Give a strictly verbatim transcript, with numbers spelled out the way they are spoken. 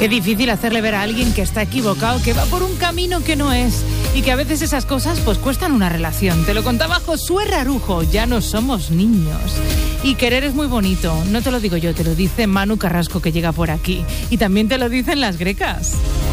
Qué difícil hacerle ver a alguien que está equivocado, que va por un camino que no es y que a veces esas cosas pues cuestan una relación. Te lo contaba Josué Rarujo, ya no somos niños. Y querer es muy bonito, no te lo digo yo, te lo dice Manu Carrasco que llega por aquí. Y también te lo dicen las grecas.